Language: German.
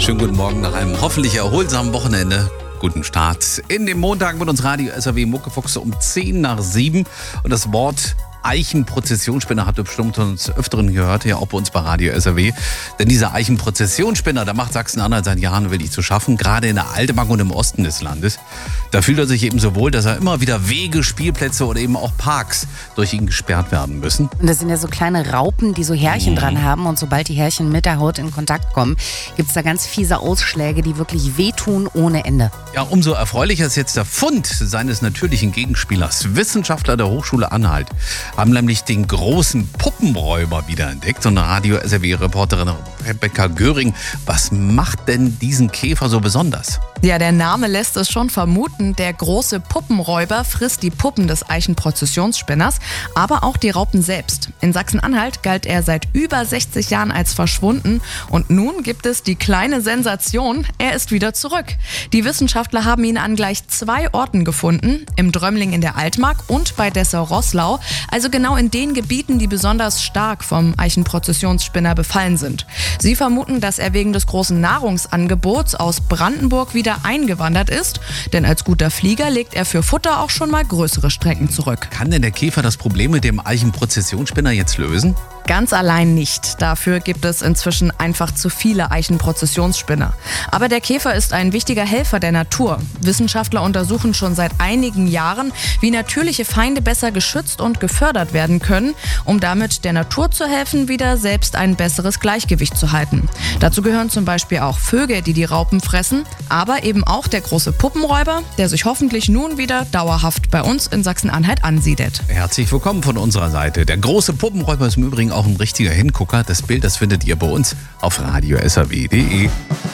Schönen guten Morgen nach einem hoffentlich erholsamen Wochenende. Guten Start in den Montag mit uns Radio SAW Muckefuchs um 10 nach 7. Und das Wort Eichenprozessionsspinner habt ihr bestimmt uns öfteren gehört, ja auch bei uns bei Radio SAW. Denn dieser Eichenprozessionsspinner, da macht Sachsen-Anhalt seit Jahren wirklich zu schaffen, gerade in der Altemark und im Osten des Landes. Da fühlt er sich eben so wohl, dass er immer wieder Wege, Spielplätze oder eben auch Parks durch ihn gesperrt werden müssen. Und das sind ja so kleine Raupen, die so Härchen dran haben. Und sobald die Härchen mit der Haut in Kontakt kommen, gibt es da ganz fiese Ausschläge, die wirklich wehtun ohne Ende. Ja, umso erfreulicher ist jetzt der Fund seines natürlichen Gegenspielers. Wissenschaftler der Hochschule Anhalt haben nämlich den großen Puppenräuber wiederentdeckt. Und Radio SAW-Reporterin Rebecca Göring, was macht denn diesen Käfer so besonders? Ja, der Name lässt es schon vermuten. Der große Puppenräuber frisst die Puppen des Eichenprozessionsspinners, aber auch die Raupen selbst. In Sachsen-Anhalt galt er seit über 60 Jahren als verschwunden. Und nun gibt es die kleine Sensation, er ist wieder zurück. Die Wissenschaftler haben ihn an gleich 2 Orten gefunden, im Drömling in der Altmark und bei Dessau-Roßlau, also genau in den Gebieten, die besonders stark vom Eichenprozessionsspinner befallen sind. Sie vermuten, dass er wegen des großen Nahrungsangebots aus Brandenburg wieder eingewandert ist, denn als guter Flieger legt er für Futter auch schon mal größere Strecken zurück. Kann denn der Käfer das Problem mit dem Eichenprozessionsspinner jetzt lösen? Ganz allein nicht. Dafür gibt es inzwischen einfach zu viele Eichenprozessionsspinner. Aber der Käfer ist ein wichtiger Helfer der Natur. Wissenschaftler untersuchen schon seit einigen Jahren, wie natürliche Feinde besser geschützt und gefördert werden können, um damit der Natur zu helfen, wieder selbst ein besseres Gleichgewicht zu halten. Dazu gehören zum Beispiel auch Vögel, die die Raupen fressen, aber eben auch der große Puppenräuber, der sich hoffentlich nun wieder dauerhaft bei uns in Sachsen-Anhalt ansiedelt. Herzlich willkommen von unserer Seite. Der große Puppenräuber ist im Übrigen auch ein richtiger Hingucker. Das Bild, das findet ihr bei uns auf radiosaw.de.